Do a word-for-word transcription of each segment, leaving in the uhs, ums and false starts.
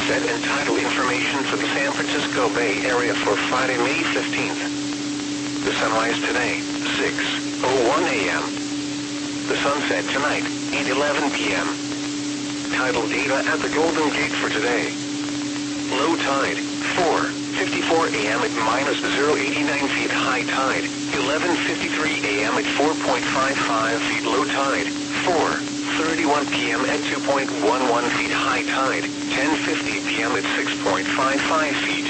sunset and tidal information for the San Francisco Bay Area for Friday, May fifteenth. The sunrise today, six oh one a m The sunset tonight, eight eleven p m Tidal data at the Golden Gate for today. Low tide, four fifty-four a m at minus zero point eight nine feet. High tide, eleven fifty-three a m at four point five five feet. Low tide, four thirty-one p m at two point one one feet. High tide, ten fifty p m at six point five five feet.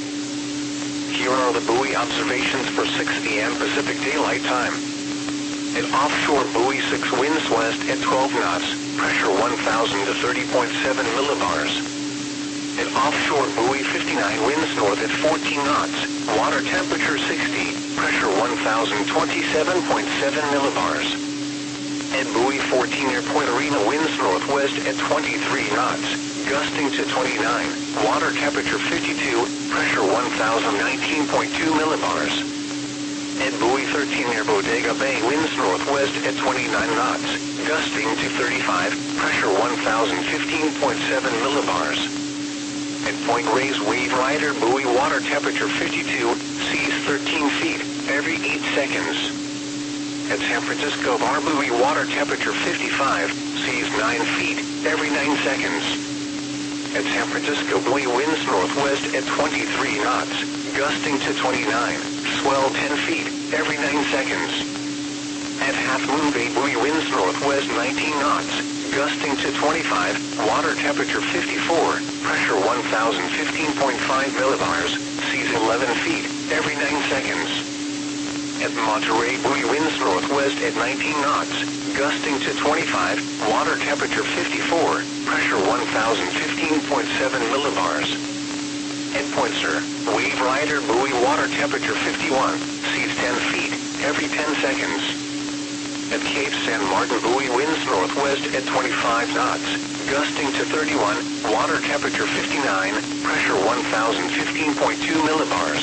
Here are the buoy observations for six a m Pacific Daylight Time. At offshore buoy six, winds west at twelve knots, pressure one thousand to thirty point seven millibars. At offshore buoy fifty-nine, winds north at fourteen knots, water temperature sixty, pressure one thousand twenty-seven point seven millibars. At buoy fourteen near Point Arena, winds northwest at twenty-three knots, gusting to twenty-nine, water temperature fifty-two, pressure one thousand nineteen point two millibars. At buoy thirteen near Bodega Bay, winds northwest at twenty-nine knots, gusting to thirty-five, pressure one thousand fifteen point seven millibars. At Point Reyes Wave Rider buoy, water temperature fifty-two, seas thirteen feet, every eight seconds. At San Francisco Bar buoy, water temperature fifty-five, seas nine feet, every nine seconds. At San Francisco buoy, winds northwest at twenty-three knots, gusting to twenty-nine, swell ten feet, every nine seconds. At Half Moon Bay buoy, winds northwest nineteen knots, gusting to twenty-five, water temperature fifty-four, pressure one thousand fifteen point five millibars, seas eleven feet, every nine seconds. At Monterey buoy, winds northwest at nineteen knots, gusting to twenty-five, water temperature fifty-four, pressure one thousand fifteen point seven millibars. At Point Sur, Wave Rider buoy, water temperature fifty-one, seas ten feet, every ten seconds. At Cape San Martin buoy, winds northwest at twenty-five knots, gusting to thirty-one, water temperature fifty-nine, pressure one thousand fifteen point two millibars.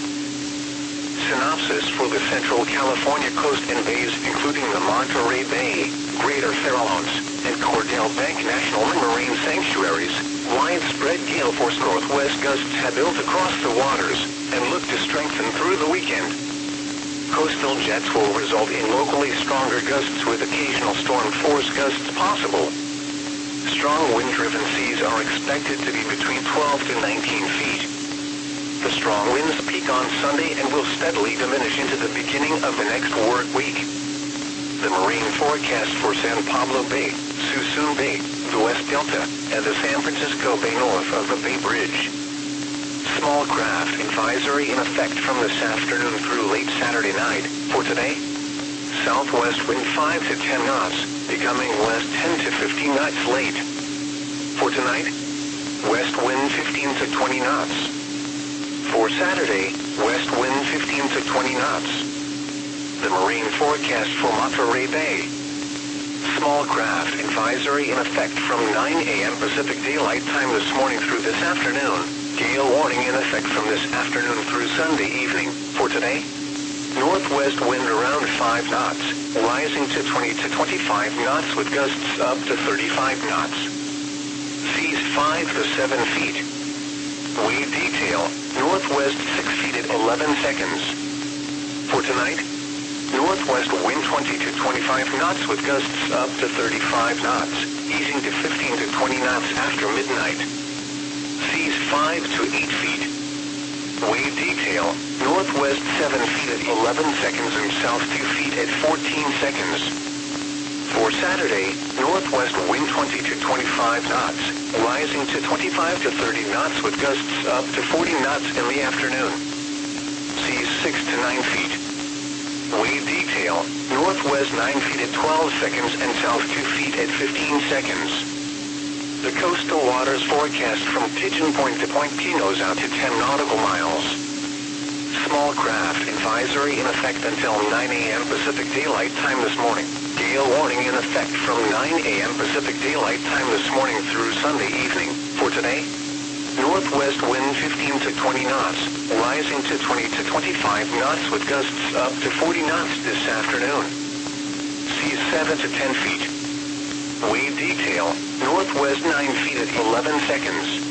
Synopsis for the Central California coast and bays, including the Monterey Bay, Greater Farallones, and Cordell Bank National Marine Sanctuaries. Widespread gale force northwest gusts have built across the waters and look to strengthen through the weekend. Coastal jets will result in locally stronger gusts with occasional storm force gusts possible. Strong wind-driven seas are expected to be between twelve to nineteen feet. The strong winds peak on Sunday and will steadily diminish into the beginning of the next work week. The marine forecast for San Pablo Bay, Suisun Bay, the West Delta, and the San Francisco Bay north of the Bay Bridge. Small craft advisory in effect from this afternoon through late Saturday night. For today, southwest wind five to ten knots, becoming west ten to fifteen knots late. For tonight, west wind fifteen to twenty knots. For Saturday, west wind fifteen to twenty knots. The marine forecast for Monterey Bay. Small craft advisory in effect from nine a m Pacific Daylight Time this morning through this afternoon. Gale warning in effect from this afternoon through Sunday evening. For today, northwest wind around five knots, rising to twenty to twenty-five knots with gusts up to thirty-five knots. Seas five to seven feet. Wave detail, northwest six feet at eleven seconds. For tonight, northwest wind twenty to twenty-five knots with gusts up to thirty-five knots, easing to fifteen to twenty knots after midnight. Seas five to eight feet. Wave detail, northwest seven feet at eleven seconds and south two feet at fourteen seconds. For Saturday, northwest wind twenty to twenty-five knots, rising to twenty-five to thirty knots with gusts up to forty knots in the afternoon. Seas six to nine feet. Wave detail, northwest nine feet at twelve seconds and south two feet at fifteen seconds. The coastal waters forecast from Pigeon Point to Point Pinos out to ten nautical miles. Small craft advisory in effect until nine a m Pacific Daylight Time this morning. Gale warning in effect from nine a m Pacific Daylight Time this morning through Sunday evening. For today, northwest wind fifteen to twenty knots, rising to twenty to twenty-five knots with gusts up to forty knots this afternoon. Seas seven to ten feet. Wave detail, northwest nine feet at eleven seconds.